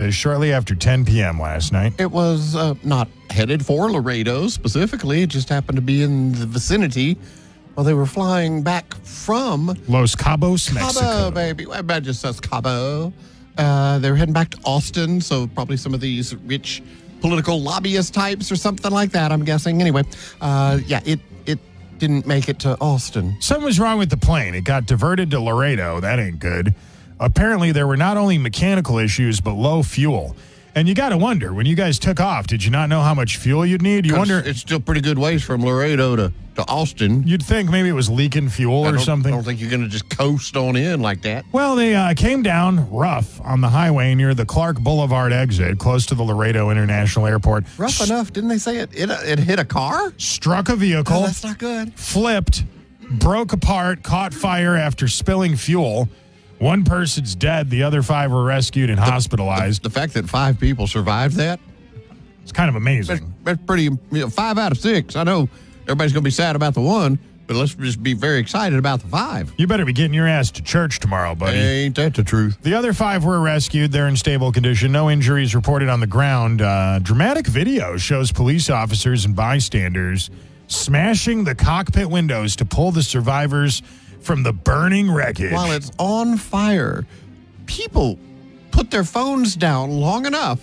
office shortly after 10 p.m. last night. It was not headed for Laredo specifically. It just happened to be in the vicinity while they were flying back from Los Cabos, Mexico. Cabo, baby. Well, that just says Cabo. They were heading back to Austin, so probably some of these rich political lobbyist types or something like that, I'm guessing. Anyway, it didn't make it to Austin. Something was wrong with the plane. It got diverted to Laredo. That ain't good. Apparently, there were not only mechanical issues, but low fuel. And you got to wonder, when you guys took off, did you not know how much fuel you'd need? You wonder. It's still pretty good ways from Laredo to Austin. You'd think maybe it was leaking fuel or something. I don't think you're going to just coast on in like that. Well, they came down rough on the highway near the Clark Boulevard exit, close to the Laredo International Airport. Rough enough? Didn't they say it hit a car? Struck a vehicle. Oh, that's not good. Flipped, broke apart, caught fire after spilling fuel. One person's dead. The other 5 were rescued and hospitalized. The fact that 5 people survived that? It's kind of amazing. That's pretty, 5 out of 6. I know everybody's going to be sad about the 1, but let's just be very excited about the 5. You better be getting your ass to church tomorrow, buddy. Ain't that the truth? The other 5 were rescued. They're in stable condition. No injuries reported on the ground. Dramatic video shows police officers and bystanders smashing the cockpit windows to pull the survivors from the burning wreckage. While it's on fire, people put their phones down long enough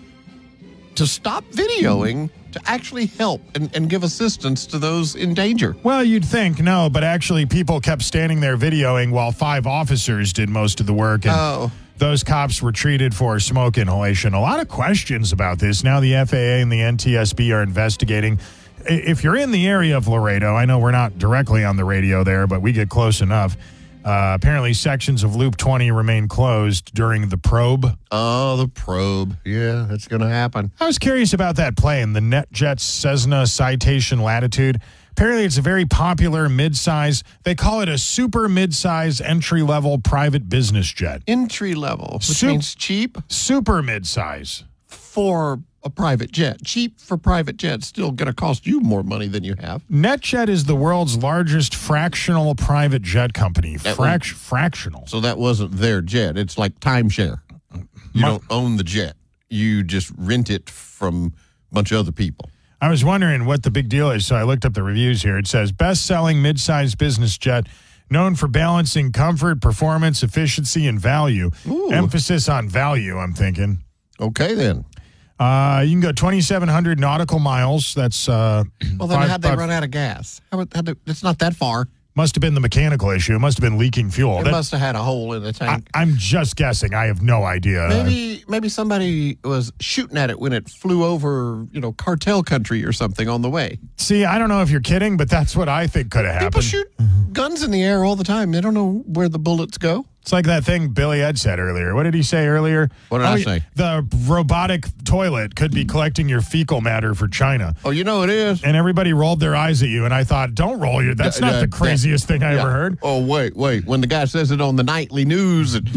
to stop videoing to actually help and give assistance to those in danger. Well, you'd think, no, but actually people kept standing there videoing while 5 officers did most of the work. And those cops were treated for smoke inhalation. A lot of questions about this. Now the FAA and the NTSB are investigating. If you're in the area of Laredo, I know we're not directly on the radio there, but we get close enough. Apparently, sections of Loop 20 remain closed during the probe. Oh, the probe. Yeah, that's going to happen. I was curious about that plane, the NetJets Cessna Citation Latitude. Apparently, it's a very popular mid-size. They call it a super mid-size entry-level private business jet. Entry-level, which means cheap? Super mid-size. For a private jet. Cheap for private jets, still going to cost you more money than you have. NetJet is the world's largest fractional private jet company. Fractional. So that wasn't their jet. It's like timeshare. You don't own the jet. You just rent it from a bunch of other people. I was wondering what the big deal is, so I looked up the reviews here. It says, best-selling mid-sized business jet known for balancing comfort, performance, efficiency, and value. Ooh. Emphasis on value, I'm thinking. Okay, then. You can go 2,700 nautical miles. That's well, then how'd they run out of gas? It's not that far. Must have been the mechanical issue. It must have been leaking fuel. It must have had a hole in the tank. I'm just guessing. I have no idea. Maybe somebody was shooting at it when it flew over, cartel country or something on the way. See, I don't know if you're kidding, but that's what I think could have happened. People shoot guns in the air all the time. They don't know where the bullets go. It's like that thing Billy Ed said earlier. What did he say earlier? What did I say? The robotic toilet could be collecting your fecal matter for China. Oh, you know it is. And everybody rolled their eyes at you, and I thought, don't roll your... That's not the craziest thing I ever heard. Oh, wait. When the guy says it on the nightly news at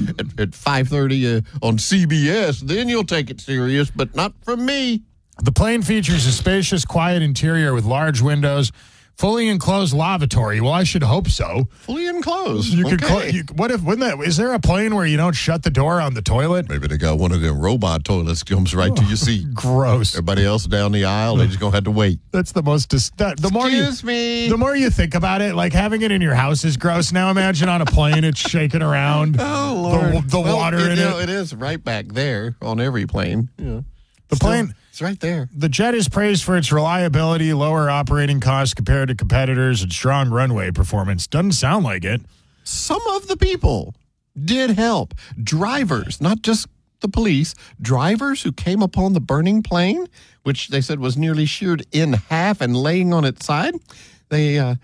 5:30 on CBS, then you'll take it serious, but not from me. The plane features a spacious, quiet interior with large windows, fully enclosed lavatory. Well, I should hope so. Fully enclosed. You could is there a plane where you don't shut the door on the toilet? Maybe they got one of them robot toilets comes right to your seat. Gross. Everybody else down the aisle, they just gonna have to wait. That's the most. The more you think about it, like having it in your house is gross. Now imagine on a plane, it's shaking around. Oh Lord, the water in it. It is right back there on every plane. Yeah. The plane. It's right there. The jet is praised for its reliability, lower operating costs compared to competitors, and strong runway performance. Doesn't sound like it. Some of the people did help. Drivers, not just the police, drivers who came upon the burning plane, which they said was nearly sheared in half and laying on its side. They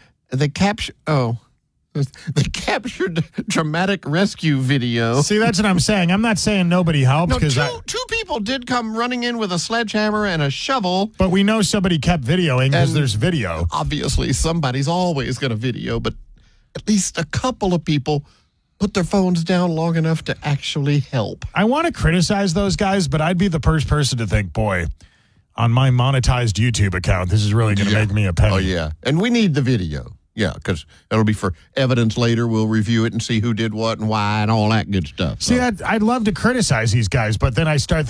captured dramatic rescue video. See, that's what I'm saying. I'm not saying nobody helped. No, two people did come running in with a sledgehammer and a shovel. But we know somebody kept videoing because there's video. Obviously, somebody's always going to video, but at least a couple of people put their phones down long enough to actually help. I want to criticize those guys, but I'd be the first person to think, boy, on my monetized YouTube account, this is really going to make me a penny. Oh, yeah. And we need the video. Yeah, because it'll be for evidence later. We'll review it and see who did what and why and all that good stuff. See, I'd love to criticize these guys, but then I start thinking,